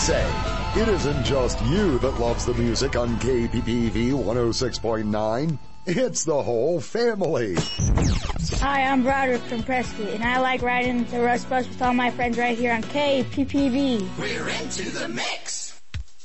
say, it isn't just you that loves the music on KPPV 106.9. It's the whole family. Hi, I'm Broderick from Prescott, and I like riding the Rush Bus with all my friends right here on KPPV. We're into the mix.